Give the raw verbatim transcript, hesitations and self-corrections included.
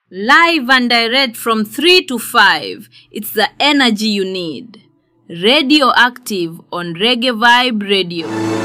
Live and direct from three to five. It's the energy you need. Radioactive on Reggae Vibe Radio.